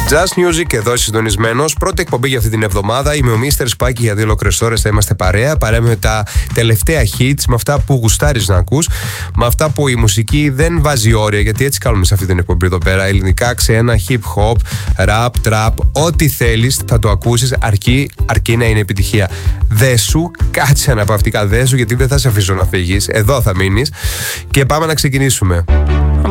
Just Music εδώ συντονισμένος. Πρώτη εκπομπή για αυτή την εβδομάδα. Είμαι ο Mr. Spike. Για 2 ολόκληρες ώρες θα είμαστε παρέα με τα τελευταία hits, με αυτά που γουστάρεις να ακούς, με αυτά που η μουσική δεν βάζει όρια, γιατί έτσι κάνουμε σε αυτή την εκπομπή εδώ πέρα. Ελληνικά, ξένα, hip hop, rap, trap, ό,τι θέλεις θα το ακούσεις, αρκεί να είναι επιτυχία. Δέσου, κάτσε αναπαυτικά δέσου, γιατί δεν θα σε αφήσω να φύγεις. Εδώ θα μείνεις και πάμε να ξεκινήσουμε.